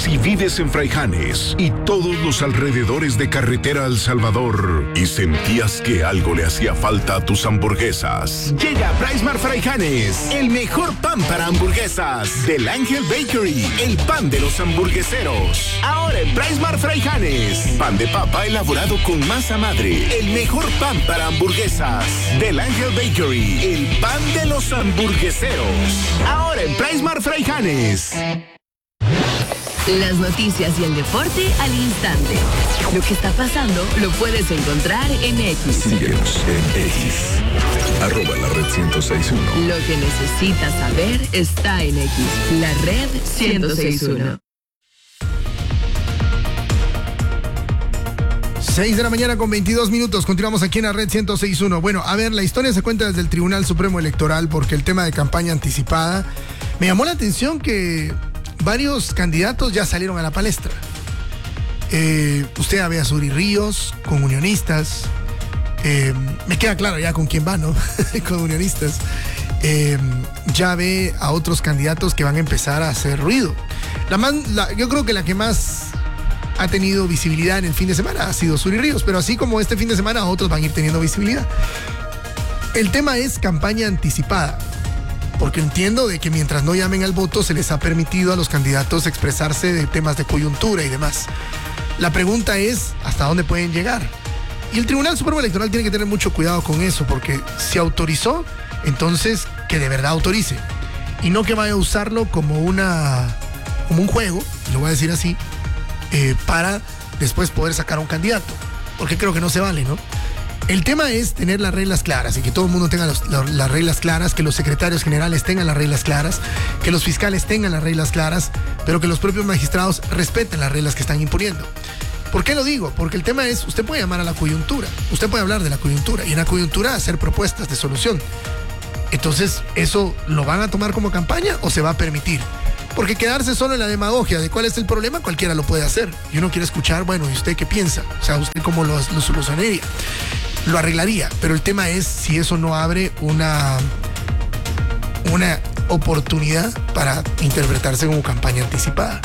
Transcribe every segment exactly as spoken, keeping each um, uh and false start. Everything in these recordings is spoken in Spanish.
Si vives en Fraijanes y todos los alrededores de carretera a El Salvador y sentías que algo le hacía falta a tus hamburguesas, llega PriceMart Fraijanes, el mejor pan para hamburguesas del Ángel Bakery, el pan de los hamburgueseros. Ahora en PriceMart Fraijanes, pan de papa elaborado con masa madre, el mejor pan para hamburguesas del Ángel Bakery, el pan de los hamburgueseros. Ahora en PriceMart Fraijanes. Las noticias y el deporte al instante. Lo que está pasando lo puedes encontrar en X. Síguenos en X. Arroba la red ciento seis punto uno. Lo que necesitas saber está en X. La red ciento seis punto uno. seis de la mañana con veintidós minutos. Continuamos aquí en la red ciento seis punto uno. Bueno, a ver, la historia se cuenta desde el Tribunal Supremo Electoral porque el tema de campaña anticipada me llamó la atención que varios candidatos ya salieron a la palestra. Eh, usted ve a Suri Ríos con unionistas. Eh, me queda claro ya con quién va, ¿no? Con unionistas. Eh, ya ve a otros candidatos que van a empezar a hacer ruido. La más, la, yo creo que la que más ha tenido visibilidad en el fin de semana ha sido Suri Ríos, pero así como este fin de semana otros van a ir teniendo visibilidad. El tema es campaña anticipada. Porque entiendo de que mientras no llamen al voto se les ha permitido a los candidatos expresarse de temas de coyuntura y demás. La pregunta es, ¿hasta dónde pueden llegar? Y el Tribunal Supremo Electoral tiene que tener mucho cuidado con eso, porque si autorizó, entonces que de verdad autorice. Y no que vaya a usarlo como, una, como un juego, lo voy a decir así, eh, para después poder sacar a un candidato. Porque creo que no se vale, ¿no? El tema es tener las reglas claras y que todo el mundo tenga los, la, las reglas claras, que los secretarios generales tengan las reglas claras, que los fiscales tengan las reglas claras, pero que los propios magistrados respeten las reglas que están imponiendo. ¿Por qué lo digo? Porque el tema es, usted puede llamar a la coyuntura, usted puede hablar de la coyuntura y en la coyuntura hacer propuestas de solución. Entonces, ¿eso lo van a tomar como campaña o se va a permitir? Porque quedarse solo en la demagogia de cuál es el problema, cualquiera lo puede hacer. Y uno quiere escuchar, bueno, ¿y usted qué piensa? O sea, ¿usted cómo lo, lo solucionaría? Lo arreglaría, pero el tema es si eso no abre una, una oportunidad para interpretarse como campaña anticipada.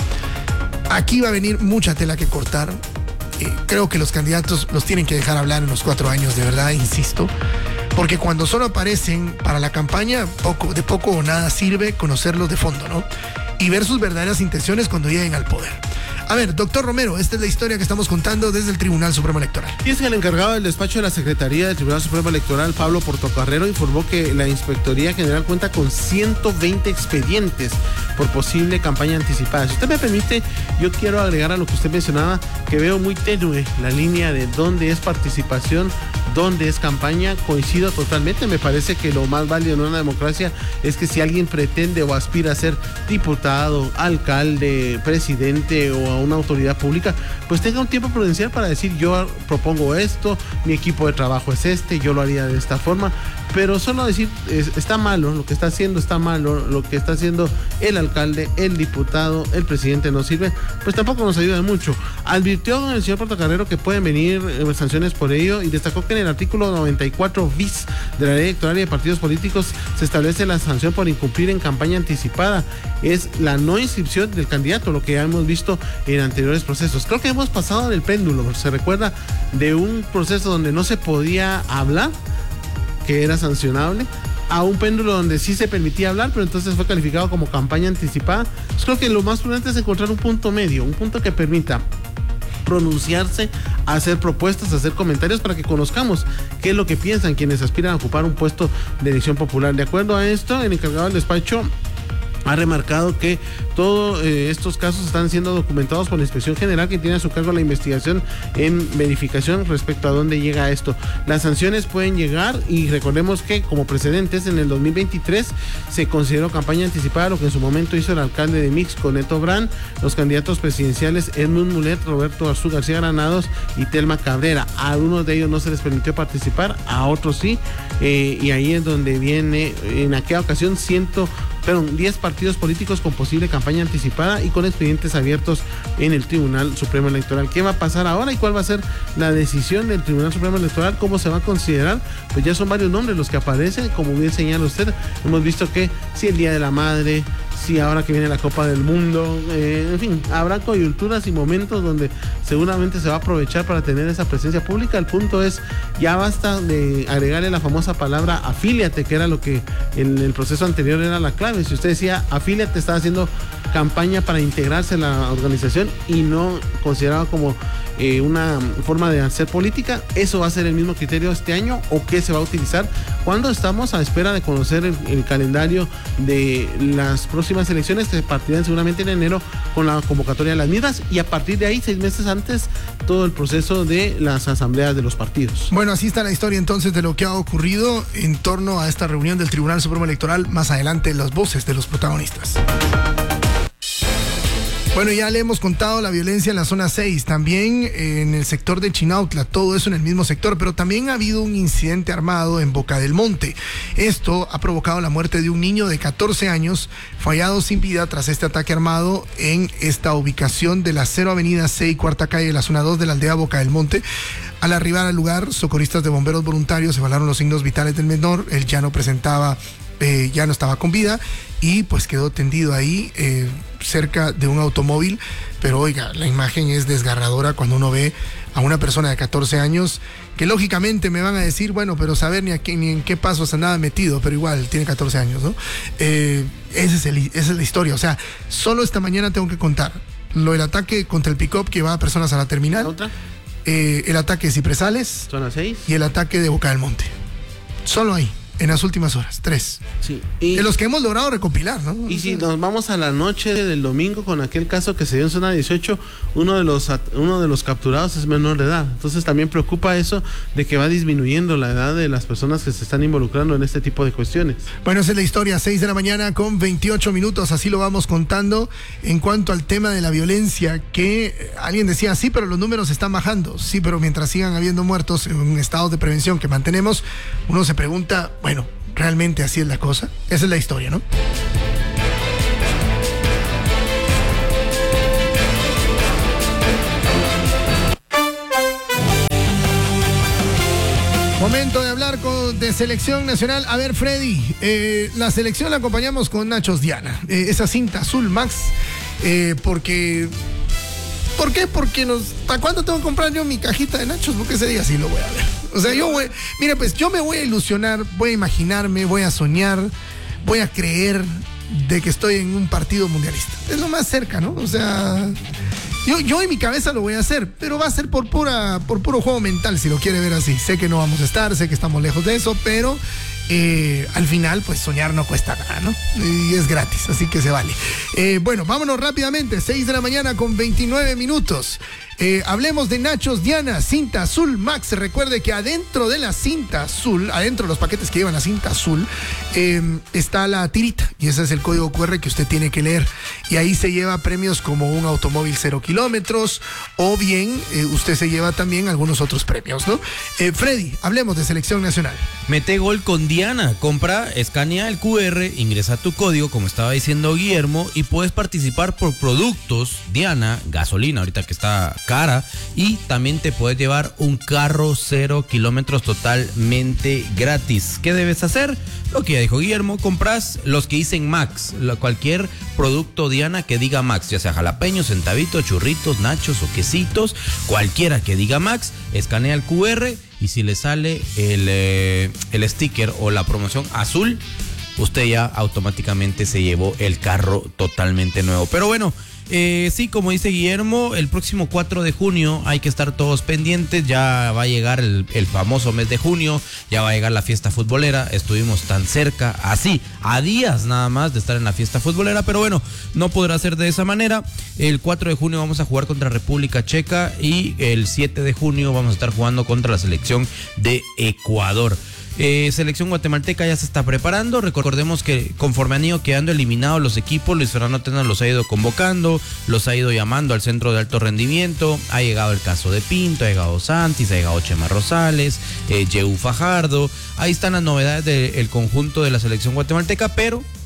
Aquí va a venir mucha tela que cortar. Eh, creo que los candidatos los tienen que dejar hablar en los cuatro años, de verdad, insisto. Porque cuando solo aparecen para la campaña, poco, de poco o nada sirve conocerlos de fondo, ¿no? Y ver sus verdaderas intenciones cuando lleguen al poder. A ver, doctor Romero, esta es la historia que estamos contando desde el Tribunal Supremo Electoral. Y es que el encargado del despacho de la Secretaría del Tribunal Supremo Electoral, Pablo Portocarrero, informó que la Inspectoría General cuenta con ciento veinte expedientes por posible campaña anticipada. Si usted me permite, yo quiero agregar a lo que usted mencionaba, que veo muy tenue la línea de dónde es participación, dónde es campaña. Coincido totalmente, me parece que lo más válido en una democracia es que si alguien pretende o aspira a ser diputado, alcalde, presidente o a una autoridad pública, pues tenga un tiempo prudencial para decir yo propongo esto, mi equipo de trabajo es este, yo lo haría de esta forma, pero solo decir es, está malo, lo que está haciendo está malo, lo que está haciendo el alcalde, el diputado, el presidente no sirve, pues tampoco nos ayuda mucho. Advirtió el señor Portocarrero que pueden venir eh, sanciones por ello y destacó que en el artículo noventa y cuatro bis de la ley electoral y de partidos políticos se establece la sanción por incumplir en campaña anticipada, es la no inscripción del candidato, lo que ya hemos visto en anteriores procesos. Creo que hemos pasado del péndulo, se recuerda de un proceso donde no se podía hablar, que era sancionable, a un péndulo donde sí se permitía hablar, pero entonces fue calificado como campaña anticipada. Pues creo que lo más prudente es encontrar un punto medio, un punto que permita pronunciarse, hacer propuestas, hacer comentarios para que conozcamos qué es lo que piensan quienes aspiran a ocupar un puesto de elección popular. De acuerdo a esto, el encargado del despacho ha remarcado que todos eh, estos casos están siendo documentados por la Inspección General, que tiene a su cargo la investigación en verificación respecto a dónde llega esto. Las sanciones pueden llegar y recordemos que como precedentes en el dos mil veintitrés se consideró campaña anticipada lo que en su momento hizo el alcalde de Mixco, Neto Brand, los candidatos presidenciales Edmund Mulet, Roberto Arzú García Granados y Telma Cabrera. A algunos de ellos no se les permitió participar, a otros sí, eh, y ahí es donde viene en aquella ocasión ciento Perdón, diez partidos políticos con posible campaña anticipada y con expedientes abiertos en el Tribunal Supremo Electoral. ¿Qué va a pasar ahora y cuál va a ser la decisión del Tribunal Supremo Electoral? ¿Cómo se va a considerar? Pues ya son varios nombres los que aparecen, como bien señala usted. Hemos visto que si el Día de la Madre, sí, ahora que viene la Copa del Mundo, eh, en fin, habrá coyunturas y momentos donde seguramente se va a aprovechar para tener esa presencia pública. El punto es, ya basta de agregarle la famosa palabra afíliate, que era lo que en el proceso anterior era la clave. Si usted decía afíliate, estaba haciendo campaña para integrarse a la organización y no consideraba como eh, una forma de hacer política. ¿Eso va a ser el mismo criterio este año o qué se va a utilizar cuando estamos a espera de conocer el, el calendario de las próximas elecciones que partirán seguramente en enero con la convocatoria de las mismas, y a partir de ahí, seis meses antes, todo el proceso de las asambleas de los partidos? Bueno, así está la historia entonces de lo que ha ocurrido en torno a esta reunión del Tribunal Supremo Electoral. Más adelante, las voces de los protagonistas. Bueno, ya le hemos contado la violencia en la zona seis, también en el sector de Chinautla, todo eso en el mismo sector, pero también ha habido un incidente armado en Boca del Monte. Esto ha provocado la muerte de un niño de catorce años, fallado sin vida tras este ataque armado en esta ubicación de la cero Avenida C y Cuarta Calle de la zona dos de la aldea Boca del Monte. Al arribar al lugar, socorristas de bomberos voluntarios evaluaron los signos vitales del menor. Él ya no presentaba, eh, ya no estaba con vida y pues quedó tendido ahí eh, cerca de un automóvil. Pero oiga, la imagen es desgarradora cuando uno ve a una persona de catorce años que lógicamente me van a decir, bueno, pero saber ni, a qué, ni en qué pasos andaba metido, pero igual tiene catorce años, ¿no? Eh, ese es el, esa es la historia. O sea, solo esta mañana tengo que contar lo del ataque contra el pick-up que llevaba personas a la terminal. ¿Otra? Eh, el ataque de Cipresales, zona seis, y el ataque de Boca del Monte. Solo ahí, en las últimas horas, tres. Sí. Y, de los que hemos logrado recopilar, ¿no? Y si nos vamos a la noche del domingo con aquel caso que se dio en zona dieciocho, uno de los uno de los capturados es menor de edad. Entonces también preocupa eso de que va disminuyendo la edad de las personas que se están involucrando en este tipo de cuestiones. Bueno, esa es la historia, seis de la mañana con veintiocho minutos, así lo vamos contando en cuanto al tema de la violencia, que alguien decía, sí, pero los números están bajando. Sí, pero mientras sigan habiendo muertos en estados de prevención que mantenemos, uno se pregunta, bueno, ¿realmente así es la cosa? Esa es la historia, ¿no? Momento de hablar con, de selección nacional. A ver, Freddy, eh, la selección la acompañamos con Nachos Diana, eh, esa cinta azul Max, eh, porque... ¿Por qué? Porque nos... ¿Para cuándo tengo que comprar yo mi cajita de nachos? Porque ese día sí lo voy a ver. O sea, yo voy... Mire, pues yo me voy a ilusionar, voy a imaginarme, voy a soñar, voy a creer de que estoy en un partido mundialista. Es lo más cerca, ¿no? O sea... Yo, yo en mi cabeza lo voy a hacer, pero va a ser por pura, por puro juego mental, si lo quiere ver así. Sé que no vamos a estar, sé que estamos lejos de eso, pero eh, al final, pues soñar no cuesta nada, ¿no? Y es gratis, así que se vale. Eh, bueno, vámonos rápidamente, seis de la mañana con veintinueve minutos. Eh, hablemos de Nachos Diana, cinta azul Max. Recuerde que adentro de la cinta azul, adentro de los paquetes que llevan la cinta azul, eh, está la tirita, y ese es el código cu erre que usted tiene que leer. Y ahí se lleva premios como un automóvil cero kilómetros, o bien eh, usted se lleva también algunos otros premios, ¿no? Eh, Freddy, hablemos de selección nacional. Mete gol con Diana. Compra, escanea el cu erre, ingresa tu código, como estaba diciendo Guillermo, y puedes participar por productos Diana, gasolina, ahorita que está cara, y también te puedes llevar un carro cero kilómetros totalmente gratis. ¿Qué debes hacer? Lo que ya dijo Guillermo, compras los que dicen Max, cualquier producto Diana que diga Max, ya sea jalapeños, centavitos, churritos, nachos o quesitos, cualquiera que diga Max, escanea el cu erre y si le sale el, eh, el sticker o la promoción azul, usted ya automáticamente se llevó el carro totalmente nuevo. Pero bueno, Eh, sí, como dice Guillermo, el próximo cuatro de junio hay que estar todos pendientes. Ya va a llegar el, el famoso mes de junio, ya va a llegar la fiesta futbolera. Estuvimos tan cerca, así, a días nada más de estar en la fiesta futbolera, pero bueno, no podrá ser de esa manera. El cuatro de junio vamos a jugar contra República Checa y el siete de junio vamos a estar jugando contra la selección de Ecuador. Eh, selección guatemalteca ya se está preparando. Recordemos que conforme han ido quedando eliminados los equipos, Luis Fernando Tena los ha ido convocando, los ha ido llamando al centro de alto rendimiento. Ha llegado el caso de Pinto, ha llegado Santis, ha llegado Chema Rosales, eh, Yeu Fajardo. Ahí están las novedades del conjunto de la selección guatemalteca, pero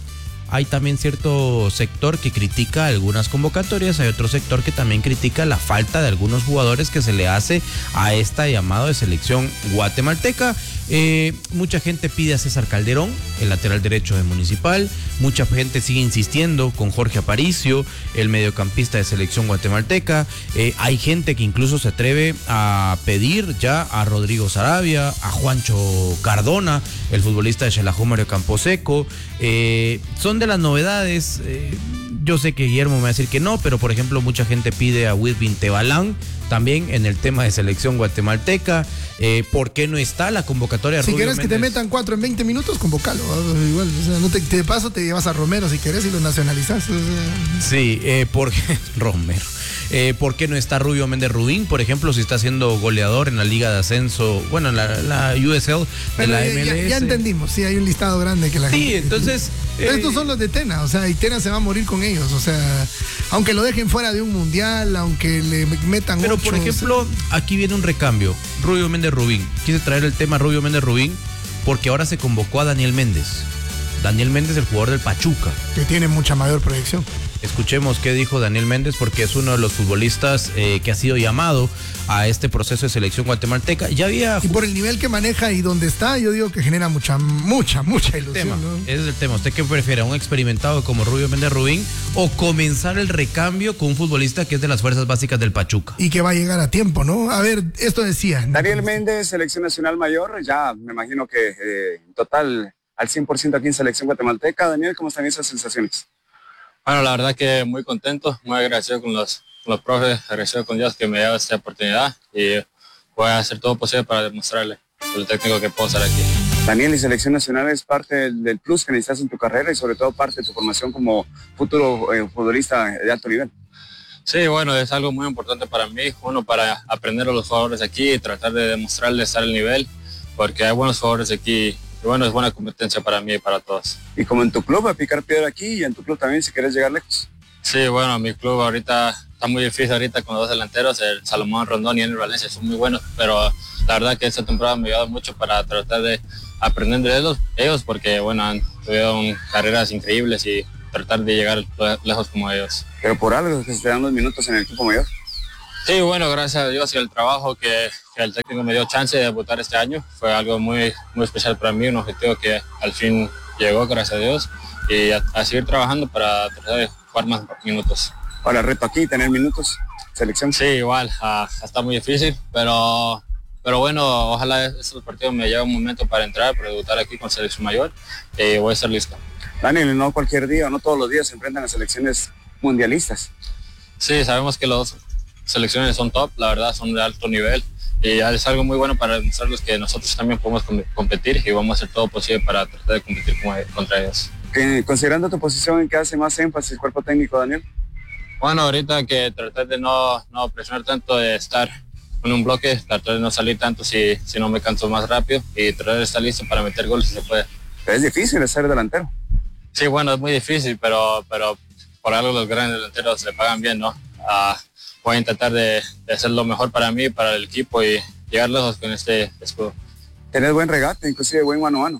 hay también cierto sector que critica algunas convocatorias, hay otro sector que también critica la falta de algunos jugadores que se le hace a esta llamada de selección guatemalteca. Eh, mucha gente pide a César Calderón, el lateral derecho de Municipal. Mucha gente sigue insistiendo con Jorge Aparicio, el mediocampista de selección guatemalteca. Eh, hay gente que incluso se atreve a pedir ya a Rodrigo Sarabia, a Juancho Cardona, el futbolista de Xelajú Mario Camposeco. Eh, son de las novedades. Eh, yo sé que Guillermo me va a decir que no, pero por ejemplo mucha gente pide a Wilvin Tebalán también en el tema de selección guatemalteca. Eh, ¿Por qué no está la convocatoria? Si Rubio querés que te Méndez? metan cuatro en veinte minutos, convocalo. Igual, o sea, no te, te paso, te llevas a Romero si querés y lo nacionalizás. O sea. Sí, eh, porque Romero. Eh, ¿Por qué no está Rubio Méndez Rubín, por ejemplo, si está siendo goleador en la Liga de Ascenso, bueno, en la, la U S L de Pero la ya, M L S? Ya, ya entendimos, sí, hay un listado grande que la Sí, gente... entonces... Pero eh, estos son los de Tena, o sea, y Tena se va a morir con ellos, o sea, aunque lo dejen fuera de un mundial, aunque le metan Pero ocho, por ejemplo, o sea, aquí viene un recambio. Rubio Méndez Rubín. Quise traer el tema Rubio Méndez Rubín porque ahora se convocó a Daniel Méndez. Daniel Méndez, el jugador del Pachuca. que tiene mucha mayor proyección. Escuchemos qué dijo Daniel Méndez porque es uno de los futbolistas eh, que ha sido llamado a este proceso de selección guatemalteca. Ya había... Y por el nivel que maneja y donde está, yo digo que genera mucha, mucha, mucha ilusión, tema. ¿no? Ese es el tema. ¿Usted qué prefiere? ¿Un experimentado como Rubio Méndez Rubín o comenzar el recambio con un futbolista que es de las fuerzas básicas del Pachuca? Y que va a llegar a tiempo, ¿no? A ver, esto decía. Daniel Méndez, selección nacional mayor, ya me imagino que eh, en total al cien por ciento aquí en selección guatemalteca. Daniel, ¿cómo están esas sensaciones? Bueno, la verdad que muy contento, muy agradecido con los, con los profes, agradecido con Dios que me dio esta oportunidad y voy a hacer todo posible para demostrarle al técnico que puedo estar aquí. Daniel, y selección nacional es parte del, del plus que necesitas en tu carrera y sobre todo parte de tu formación como futuro eh, futbolista de alto nivel. Sí, bueno, es algo muy importante para mí, uno para aprender a los jugadores aquí y tratar de demostrarles estar al nivel, porque hay buenos jugadores aquí. Y bueno, es buena competencia para mí y para todos. Y como en tu club, a picar piedra aquí y en tu club también si quieres llegar lejos. Sí, bueno, mi club ahorita está muy difícil ahorita con los dos delanteros, el Salomón Rondón y el Valencia son muy buenos, pero la verdad que esta temporada me ha ayudado mucho para tratar de aprender de ellos, ellos porque bueno, han tenido carreras increíbles y tratar de llegar lejos como ellos. Pero por algo que se te dan los minutos en el equipo mayor. Sí, bueno, gracias a Dios y el trabajo que, que el técnico me dio chance de debutar este año. Fue algo muy, muy especial para mí, un objetivo que al fin llegó, gracias a Dios. Y a, a seguir trabajando para tratar de jugar más minutos. Ahora, reto aquí, tener minutos, selección. Sí, igual, uh, está muy difícil, pero, pero bueno, ojalá estos partidos me lleven un momento para entrar, para debutar aquí con selección mayor y voy a estar listo. Daniel, no cualquier día, no todos los días se enfrentan a selecciones mundialistas. Sí, sabemos que los selecciones son top, la verdad son de alto nivel y es algo muy bueno para demostrarles que nosotros también podemos competir y vamos a hacer todo posible para tratar de competir contra ellos. Considerando tu posición, ¿en qué hace más énfasis el cuerpo técnico, Daniel? Bueno, ahorita que tratar de no, no presionar tanto, de estar en un bloque, tratar de no salir tanto si, si no me canso más rápido y tratar de estar listo para meter goles si se puede. Es difícil ser delantero. Sí, bueno, es muy difícil, pero, pero por algo los grandes delanteros le pagan bien, ¿no? Uh, voy a intentar de, de hacer lo mejor para mí, para el equipo y llegar lejos con este escudo. Tenés buen regate, inclusive buen mano a mano.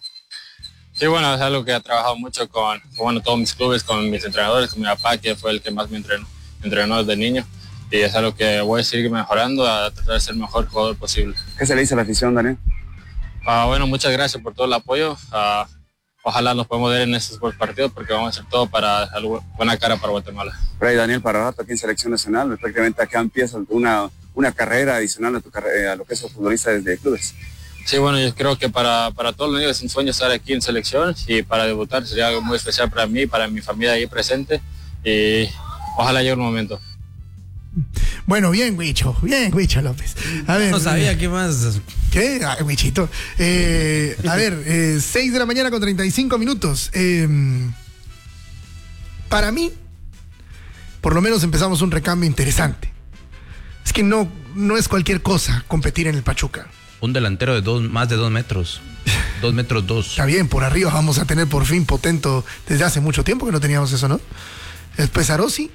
Sí, bueno, es algo que he trabajado mucho con, con bueno, todos mis clubes, con mis entrenadores, con mi papá, que fue el que más me entrenó, entrenó desde niño. Y es algo que voy a seguir mejorando, a tratar de ser el mejor jugador posible. ¿Qué se le dice a la afición, Daniel? Uh, bueno, muchas gracias por todo el apoyo. Uh, Ojalá nos podamos ver en estos partidos porque vamos a hacer todo para dar buena cara para Guatemala. Fray Daniel, para rato aquí en Selección Nacional, prácticamente acá empieza una, una carrera adicional a, tu carrera, a lo que es el futbolista desde clubes. Sí, bueno, yo creo que para, para todos los niños es un sueño estar aquí en selección y para debutar sería algo muy especial para mí, para mi familia ahí presente y ojalá llegue un momento. Bueno, bien, Huicho, bien, Huicho López. A ver, no sabía qué más. ¿Qué? Ay, Huichito. Eh, a ver, eh, seis de la mañana con treinta y cinco minutos. Eh, para mí, por lo menos empezamos un recambio interesante. Es que no, no es cualquier cosa competir en el Pachuca. Un delantero de dos, más de dos metros. Dos metros dos. Está bien, por arriba vamos a tener por fin Potento. Desde hace mucho tiempo que no teníamos eso, ¿no? Después Arosi.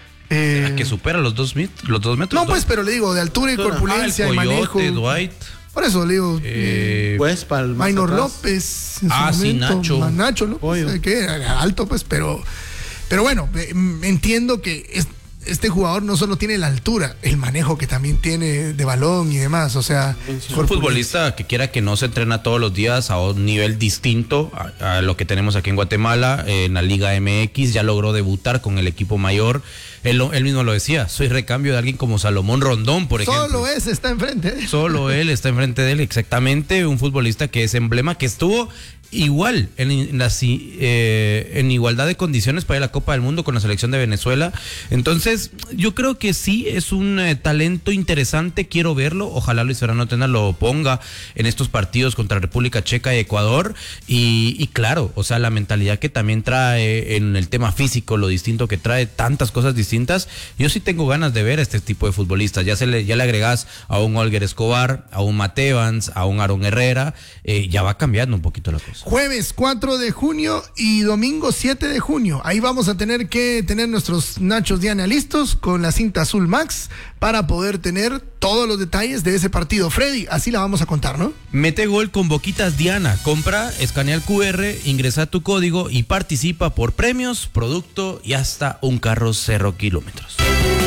Eh, que supera los dos, mit, los dos metros. No, pues, pero le digo, de altura y corpulencia, ah, el y manejo. Dwight. Por eso le digo. Eh, pues para el más Maynor atrás. López. En Ah, su sí, momento, Nacho. Ma- Nacho López. Pollo. Que era alto, pues, pero. Pero bueno, eh, entiendo que es- este jugador no solo tiene la altura, el manejo que también tiene de balón y demás. O sea, Es un futbolista que quiera que no se entrena todos los días a un nivel distinto a, a lo que tenemos aquí en Guatemala, eh, en la Liga M X, ya logró debutar con el equipo mayor. Él, lo- él mismo lo decía, soy recambio de alguien como Salomón Rondón, por ejemplo. solo ese está enfrente. ¿eh? Solo él está enfrente de él, exactamente, un futbolista que es emblema, que estuvo igual en, en, la, eh, en igualdad de condiciones para ir a la Copa del Mundo con la selección de Venezuela. Entonces, yo creo que sí es un eh, talento interesante, quiero verlo. Ojalá Luis Fernando Tena lo ponga en estos partidos contra República Checa y Ecuador. Y, y claro, o sea, la mentalidad que también trae en el tema físico, lo distinto que trae, tantas cosas distintas. Yo sí tengo ganas de ver a este tipo de futbolistas. Ya, se le, ya le agregás a un Olger Escobar, a un Mate Evans, a un Aaron Herrera. Eh, ya va cambiando un poquito la cosa. Jueves cuatro de junio y domingo siete de junio. Ahí vamos a tener que tener nuestros Nachos Diana listos con la cinta azul Max para poder tener todos los detalles de ese partido. Freddy, así la vamos a contar, ¿no? Mete gol con Boquitas Diana. Compra, escanea el Q R, ingresa tu código y participa por premios, producto y hasta un carro cero kilómetros.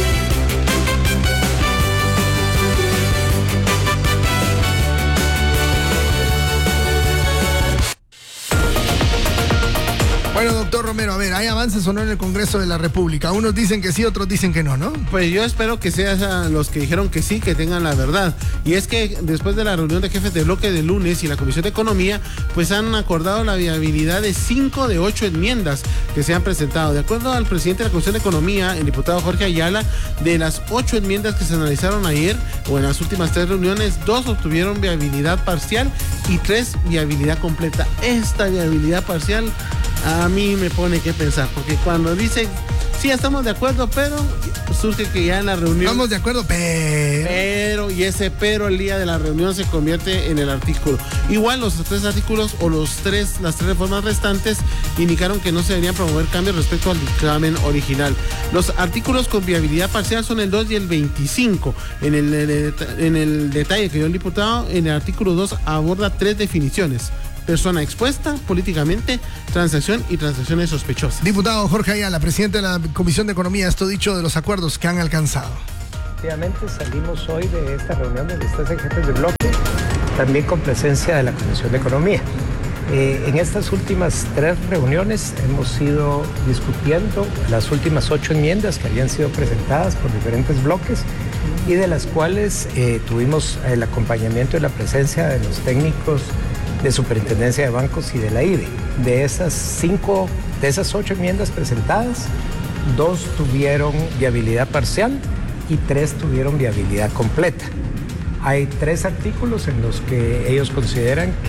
Bueno, doctor Romero, a ver, ¿hay avances o no en el Congreso de la República? Unos dicen que sí, otros dicen que no, ¿no? Pues yo espero que sean los que dijeron que sí, que tengan la verdad. Y es que después de la reunión de jefes de bloque de lunes y la Comisión de Economía, pues han acordado la viabilidad de cinco de ocho enmiendas que se han presentado. De acuerdo al presidente de la Comisión de Economía, el diputado Jorge Ayala, de las ocho enmiendas que se analizaron ayer o en las últimas tres reuniones, dos obtuvieron viabilidad parcial y tres viabilidad completa. Esta viabilidad parcial a mí me pone que pensar, porque cuando dicen sí estamos de acuerdo, pero surge que ya en la reunión Estamos de acuerdo, pero... pero y ese pero el día de la reunión se convierte en el artículo. Igual los tres artículos o los tres las tres reformas restantes indicaron que no se deberían promover cambios respecto al dictamen original. Los artículos con viabilidad parcial son el dos y el veinticinco. En el, en el, en el detalle que dio el diputado, en el artículo dos aborda tres definiciones: persona expuesta políticamente, transacción y transacciones sospechosas. Diputado Jorge Ayala, presidente de la Comisión de Economía, esto dicho de los acuerdos que han alcanzado. Efectivamente, salimos hoy de esta reunión de los tres jefes de bloque, también con presencia de la Comisión de Economía. Eh, en estas últimas tres reuniones hemos ido discutiendo las últimas ocho enmiendas que habían sido presentadas por diferentes bloques y de las cuales eh, tuvimos el acompañamiento y la presencia de los técnicos de Superintendencia de Bancos y de la I B E. De esas cinco, de esas ocho enmiendas presentadas, dos tuvieron viabilidad parcial y tres tuvieron viabilidad completa. Hay tres artículos en los que ellos consideran